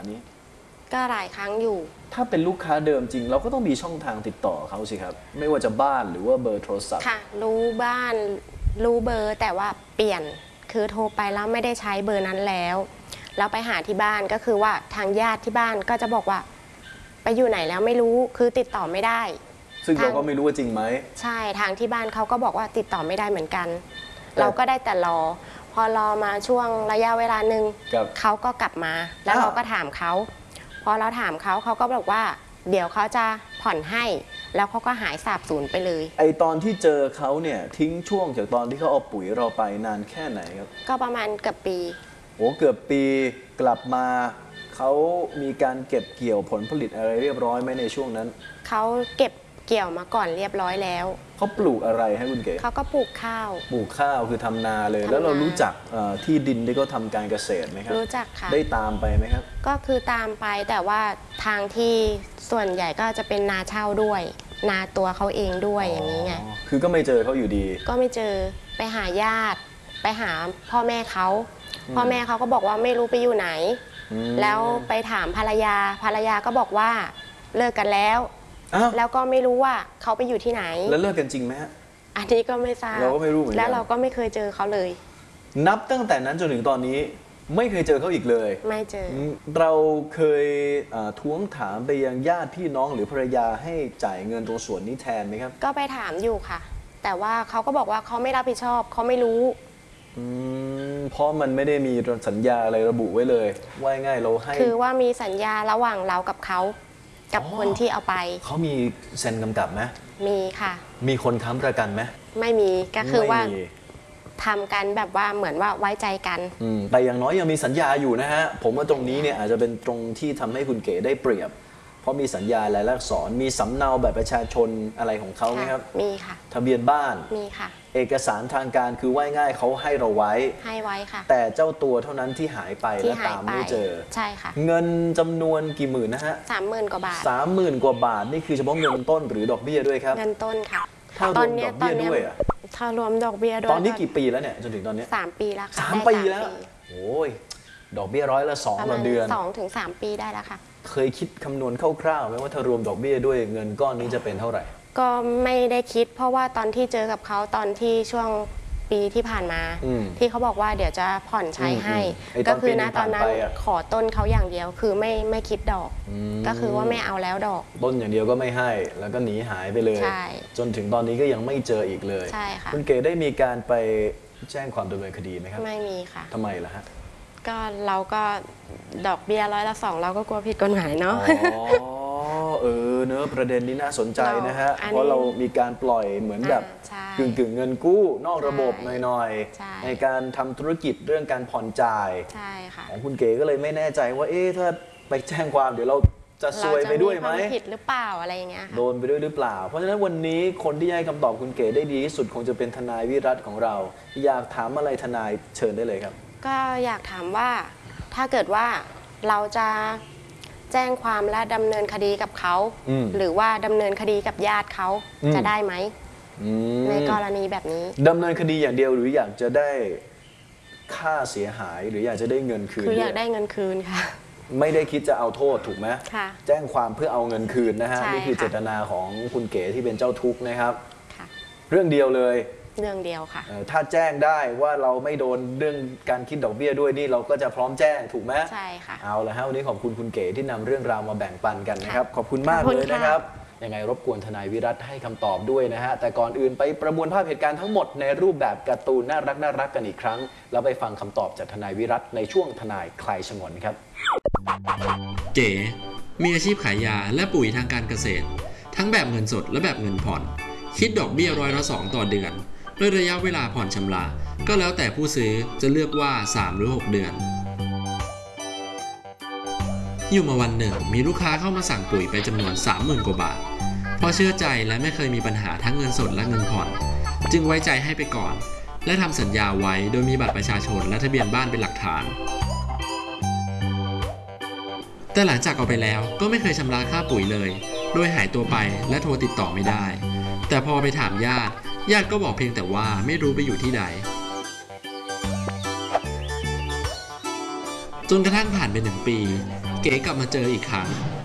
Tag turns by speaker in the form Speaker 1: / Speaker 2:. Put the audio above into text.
Speaker 1: นี้
Speaker 2: ก็หลายครั้งอยู่
Speaker 1: ถ้าเป็นลูกค้าเดิมจริงเราก็ต้องมีช่องทางติดต่อเขาสิครับไม่ว่าจะบ้านหรือว่าเบอร์โทรศัพท์
Speaker 2: ค่ะรู้บ้านรู้เบอร์แต่ว่าเปลี่ยนคือโทรไปแล้วไม่ได้ใช้เบอร์นั้นแล้วไปหาที่บ้านก็คือว่าทางญาติที่บ้านก็จะบอกว่าไปอยู่ไหนแล้วไม่รู้คือติดต่อไม่ได้
Speaker 1: ซึ่งเราก็ไม่รู้ว่าจริงไหม
Speaker 2: ใช่ทางที่บ้านเขาก็บอกว่าติดต่อไม่ได้เหมือนกันเราก็ได้แต่รอพอรอมาช่วงระยะเวลาหนึ่งเขาก็กลับมาแล้วเราก็ถามเขาพอเราถามเขาเขาก็บอกว่าเดี๋ยวเขาจะผ่อนให้แล้วเขาก็หายสาบสูญไปเลย
Speaker 1: ไอตอนที่เจอเขาเนี่ยทิ้งช่วงจากตอนที่เขาเอาปุ๋ยเราไปนานแค่ไหนครับ
Speaker 2: ก็ประมาณเกือบปี
Speaker 1: โอ้เกือบปีกลับมาเขามีการเก็บเกี่ยวผลผลิตอะไรเรียบร้อยไหมในช่วงนั้น
Speaker 2: เขาเก็บเกี่ยวมาก่อนเรียบร้อยแล้ว
Speaker 1: เขาปลูกอะไรให้คุณเก๋
Speaker 2: เขาก็ปลูกข้าว
Speaker 1: คือทำนาเลยแล้วเรารู้จักที่ดินที่เขาทำการเกษตรไหมครับ
Speaker 2: รู้จักค่ะ
Speaker 1: ได้ตามไปไหมครับ
Speaker 2: ก็คือตามไปแต่ว่าทางที่ส่วนใหญ่ก็จะเป็นนาเช่าด้วยนาตัวเขาเองด้วยอย่างนี้ไง
Speaker 1: คือก็ไม่เจอเขาอยู่ดี
Speaker 2: ก็ไม่เจอไปหาญาติไปหาพ่อแม่เขาพ่อแม่เขาก็บอกว่าไม่รู้ไปอยู่ไหนแล้วไปถามภรรยาก็บอกว่าเลิกกันแล้วแล้วก็ไม่รู้ว่าเขาไปอยู่ที่ไหน
Speaker 1: แล้วเลิกกันจริงไหมฮะ
Speaker 2: อันนี้ก็ไม่ทราบ
Speaker 1: เราก็ไม่รู้เหมือนกัน
Speaker 2: แล้วเราก็ไม่เคยเจอเขาเลย
Speaker 1: นับตั้งแต่นั้นจนถึงตอนนี้ไม่เคยเจอเขาอีกเลย
Speaker 2: ไม่เจอ
Speaker 1: เราเคยท้วงถามไปยังญาติพี่น้องหรือภรรยาให้จ่ายเงินตรงส่วนนี้แทนไหมครับ
Speaker 2: ก็ไปถามอยู่ค่ะแต่ว่าเขาก็บอกว่าเขาไม่รับผิดชอบเขาไม่รู้
Speaker 1: เพราะมันไม่ได้มีสัญญาอะไรระบุไว้เลยว่าง่ายเราให้
Speaker 2: คือว่ามีสัญญาระหว่างเรากับเขากับคนที่เอาไป
Speaker 1: เขามีเซ็นกำกับไหม
Speaker 2: มีค่ะ
Speaker 1: มีคนค้ำประกันไหม
Speaker 2: ไม่มีก็คือว่าทำกันแบบว่าเหมือนว่าไว้ใจกัน
Speaker 1: แต่อย่างน้อยยังมีสัญญาอยู่นะฮะผมว่าตรงนี้เนี่ยอาจจะเป็นตรงที่ทำให้คุณเก๋ได้เปรียบเพราะมีสัญญาลายลักษณ์อักษรมีสำเนาแบบประชาชนอะไรของเขาไหมครับ
Speaker 2: มีค่ะ
Speaker 1: ทะเบียนบ้าน
Speaker 2: มีค่ะ
Speaker 1: เอกสารทางการคือว่าง่ายเขาให้เราไว้
Speaker 2: ค่ะ
Speaker 1: แต่เจ้าตัวเท่านั้นที่หายไปและตามไม่เจอ
Speaker 2: ใช่ค่ะ
Speaker 1: เงินจำนวนกี่หมื่นนะฮะ
Speaker 2: 30,000 กว่าบาท
Speaker 1: 30,000 กว่าบาทนี่คือเฉพาะเงินต้นหรือดอกเบี้ยด้วยครับ
Speaker 2: เงินต้นค่ะ
Speaker 1: ถ้ารวมดอกเบี้ยด้วยอ่ะ
Speaker 2: ถ้ารวมดอกเบี้ยด้วย
Speaker 1: ตอนนี้กี่ปีแล้วเนี่ยจนถึงตอนนี้
Speaker 2: 3 ปีแล้วค่ะ
Speaker 1: 3 ปีแล้วโอ้ยดอกเบี้ย2%ต่อเดือน
Speaker 2: 2 ถึง 3 ปีได้แล้วค่ะ
Speaker 1: เคยคิดคำนวณคร่าวๆไหมว่าถ้ารวมดอกเบี้ยด้วยเงินก้อนนี้จะเป็นเท่าไหร่
Speaker 2: ก็ไม่ได้คิดเพราะว่าตอนที่เจอกับเขาตอนที่ช่วงปีที่ผ่านมาที่เขาบอกว่าเดี๋ยวจะผ่อนใช้ให้ก็คือณตอนนั้นขอต้นเขาอย่างเดียวคือไม่คิดดอกก็คือว่าไม่เอาแล้วดอก
Speaker 1: ต้นอย่างเดียวก็ไม่ให้แล้วก็หนีหายไปเลยจนถึงตอนนี้ก็ยังไม่เจออีกเลย
Speaker 2: ใช่ค่ะ
Speaker 1: คุณเก๋ได้มีการไปแจ้งความดำเนินคดีไหมครับ
Speaker 2: ไม่มีค่ะ
Speaker 1: ทำไมล่ะฮะ
Speaker 2: ก็เราก็ดอกเบี้ย2%เราก็กลัวผิดกฎหมายเนาะ
Speaker 1: เนอะประเด็นนี้น่าสนใจนะฮะเพราะเรามีการปล่อยเหมือนแบบกึ่งเงินกู้นอกระบบหน่อยๆในการทำธุรกิจเรื่องการผ่อนจ่ายของคุณเก๋ก็เลยไม่แน่ใจว่าถ้าไปแจ้งความเดี๋ยวเราจะซวยไปด้วยไหม
Speaker 2: ผิดหรือเปล่าอะไรอย่างเงี้ย
Speaker 1: โดนไปด้วยหรือเปล่าเพราะฉะนั้นวันนี้คนที่ให้คำตอบคุณเก๋ได้ดีที่สุดคงจะเป็นทนายวิรัตของเราอยากถามอะไรทนายเชิญได้เลยครับ
Speaker 2: ก็อยากถามว่าถ้าเกิดว่าเราจะแจ้งความและดำเนินคดีกับเขาหรือว่าดำเนินคดีกับญาติเขาจะได้ไหมในกรณีแบบนี้
Speaker 1: ดำเนินคดีอย่างเดียวหรืออยากจะได้ค่าเสียหายหรืออยากจะได้เงินคืน
Speaker 2: คืออยากได้เงินคืนค่ะ
Speaker 1: ไม่ได้คิดจะเอาโทษถูกไหม
Speaker 2: ค่ะ
Speaker 1: แจ้งความเพื่อเอาเงินคืนนะฮะนี่คือเจตนาของคุณเก๋ที่เป็นเจ้าทุกข์นะครับเรื่องเดียวเลย
Speaker 2: เรื่องเดียวค่ะ
Speaker 1: ถ้าแจ้งได้ว่าเราไม่โดนเรื่องการคิดดอกเบี้ยด้วยนี่เราก็จะพร้อมแจ้งถูกไหม
Speaker 2: ใช่ค่ะ
Speaker 1: เอาละฮะวันนี้ขอบคุณคุณเก๋ที่นำเรื่องราวมาแบ่งปันกันนะครับขอบคุณมากเลยนะครับยังไงรบกวนทนายวิรัตให้คำตอบด้วยนะฮะแต่ก่อนอื่นไปประมวลภาพเหตุการณ์ทั้งหมดในรูปแบบการ์ตูนน่ารักกันอีกครั้งแล้วไปฟังคำตอบจากทนายวิรัตในช่วงทนายคลายฉงนครับ
Speaker 3: เก๋มีอาชีพขายยาและปุ๋ยทางการเกษตรทั้งแบบเงินสดและแบบเงินผ่อนคิดดอกเบี้ย2%ต่อเดือนโดยระยะเวลาผ่อนชำระก็แล้วแต่ผู้ซื้อจะเลือกว่า3 หรือ 6 เดือนอยู่มาวันหนึ่งมีลูกค้าเข้ามาสั่งปุ๋ยไปจำนวน 30,000 กว่าบาทพอเชื่อใจและไม่เคยมีปัญหาทั้งเงินสดและเงินผ่อนจึงไว้ใจให้ไปก่อนและทำสัญญาไว้โดยมีบัตรประชาชนและทะเบียนบ้านเป็นหลักฐานแต่หลังจากเอาไปแล้วก็ไม่เคยชำระค่าปุ๋ยเลยโดยหายตัวไปและโทรติดต่อไม่ได้แต่พอไปถามญาติก็บอกเพียงแต่ว่าไม่รู้ไปอยู่ที่ใดจนกระทั่งผ่านไป1 ปีเก๋กลับมาเจออีกครั้ง